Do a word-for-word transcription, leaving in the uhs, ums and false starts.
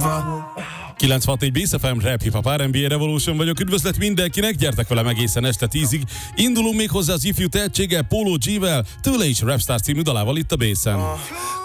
kilencvenhat Bass ef em, Rap Hip Hop er and bé Revolution vagyok. Üdvözlet mindenkinek, gyertek velem egészen este tízig. Indulunk még hozzá az ifjú tehetséggel, Polo G-vel, tőle is Rapstar című dalával itt a Bassen.